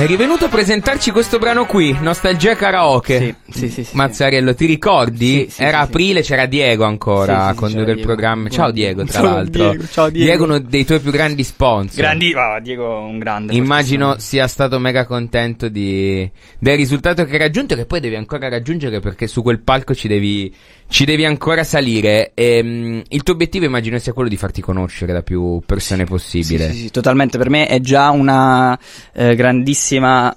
È rivenuto a presentarci questo brano qui, Nostalgia Karaoke. Sì. Mazzariello, ti ricordi? Sì, Era aprile, c'era Diego ancora a condurre il programma. Ciao Diego, tra l'altro. Ciao Diego. Diego, uno dei tuoi più grandi sponsor. Diego un grande. Immagino sia stato mega contento del risultato che hai raggiunto, che poi devi ancora raggiungere, perché su quel palco ci devi ancora salire. Il tuo obiettivo immagino sia quello di farti conoscere da più persone possibile. Sì, totalmente. Per me è già una grandissima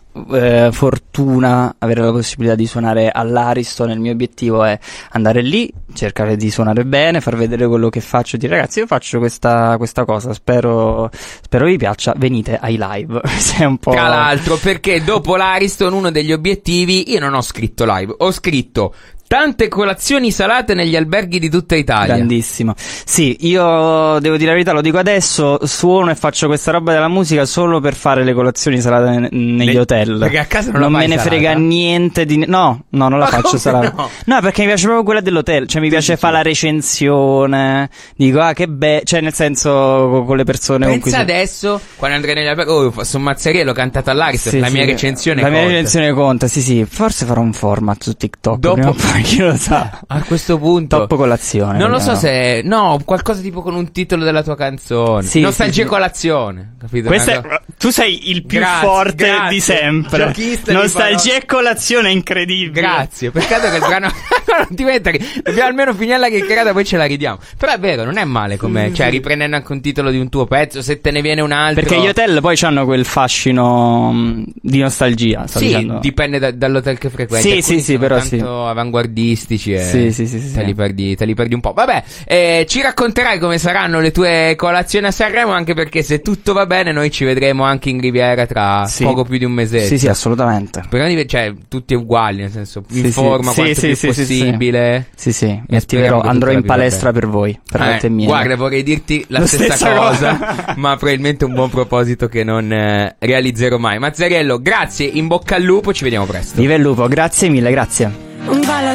fortuna avere la possibilità di suonare all'Ariston. Il mio obiettivo è andare lì, cercare di suonare bene, far vedere quello che faccio, dire ragazzi io faccio questa cosa, spero vi piaccia, venite ai live. Sei un po'... Tra l'altro, perché dopo l'Ariston uno degli obiettivi, io non ho scritto live, ho scritto tante colazioni salate negli alberghi di tutta Italia. Grandissimo. Sì, io devo dire la verità, lo dico adesso, suono e faccio questa roba della musica solo per fare le colazioni salate negli hotel. Perché a casa non me ne frega niente di... No, non la faccio salata. No, perché mi piace proprio quella dell'hotel, cioè mi piace fare la recensione, dico che bello, cioè nel senso con le persone con cui... Pensa adesso, quando andrei negli alberghi, sono Mazzariello, l'ho cantata all'Ariston, la mia recensione conta. La mia recensione conta, sì, forse farò un format su TikTok. Dopo... Chi lo sa? A questo punto Top colazione. non lo so se qualcosa tipo con un titolo della tua canzone. Nostalgia colazione, capito? Tu sei il più forte di sempre. Nostalgia e colazione è incredibile. Grazie. Peccato che il brano non diventa che dobbiamo almeno finirla che creata, poi ce la ridiamo. Però è vero, non è male come cioè riprendendo anche un titolo di un tuo pezzo, se te ne viene un altro. Perché gli hotel poi hanno quel fascino di nostalgia. Dipende dall'hotel che frequenti. Sì, però tanto avanguardistici e sì. te li perdi un po'. Vabbè, ci racconterai come saranno le tue colazioni a Sanremo, anche perché se tutto va bene noi ci vedremo anche in Riviera tra poco più di un mesetto. Sì, assolutamente. Perché cioè tutti uguali, nel senso in forma quanto più possibile. Sì, mi attiverò, andrò in palestra per voi, per parte mia. Guarda, vorrei dirti la stessa cosa, ma probabilmente un buon proposito che non realizzerò mai. Mazzariello, grazie, in bocca al lupo, ci vediamo presto. Viva il lupo, grazie mille, grazie.